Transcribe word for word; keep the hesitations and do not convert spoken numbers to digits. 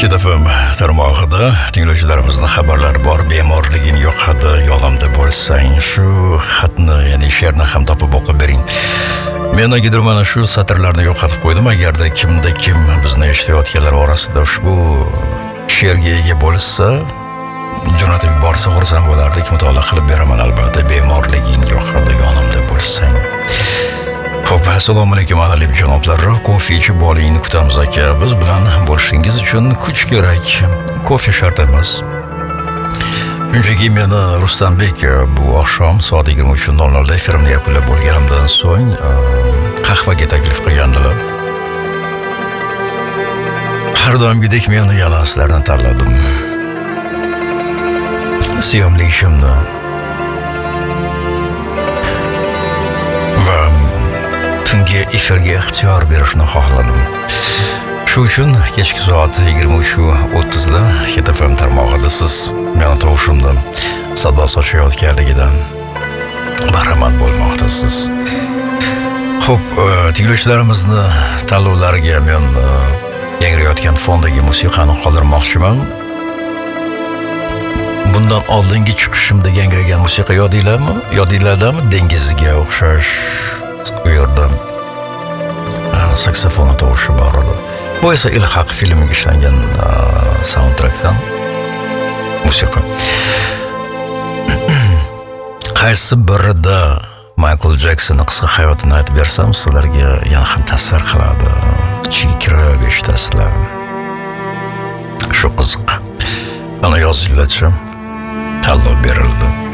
Hit F M tarmog'ida tinglovchilarimizning xabarlari bor. Bemorliging yo'qadi, yonimda bo'lsang, shu xatni, ya'ni she'rni ham topib o'qib bering. Men agidir mana shu satrlarni yo'qotib qo'ydim. Agarda kimda kim bizni eshitayotganlar orasida ushbu she'rga ega bo'lsa, jo'natib yuborsa xursand bo'lardik. Mutolaa qilib beraman albatta. Bemorliging yo'qadi, yonimda bo'lsang. Xo'p, assalomu alaykum aziz janoblar. Kofe ichib oling, kutamiz aka. Biz bilan bo'lishingiz uchun kuch kerak. Kofe shart emas. Shunchaki meni Ruslanbek bu oqshom soat yigirma uch nol nol da efirni yakunlab bo'lganimdan so'ng qahvaga taklif qilgandilar. Har doimgidek men yana sizlarni tanladim. Sevimli ishimni va tungi efirga ixtiyor berishni xohladim. Shu uchun kechki soat yigirma uch o'ttiz da Hit F M tarmog'ida siz meni tovushimni sado sochayotganligidan bahramand bo'lmoqdasiz. Xo'p, tinglovchilarimizni tanlovlariga men yangrayotgan fondagi musiqani qoldirmoqchiman. Bundan oldingi chiqishimda yangragan musiqa yodinglarmi? Yodinglardami? Dengizga o'xshash u yerda saksofon tovushi bor edi. Bu esa Ilhaq filmiga ishlangan soundtrackdan musiqa. Qaysi birida Michael Jacksonning qisqa hayotini aytib bersam, sizlarga yana ham ta'sir qiladi. Ichiga kirib eshitasizlar. Shu qiziq. Ana yozinglarcha tanlov berildi.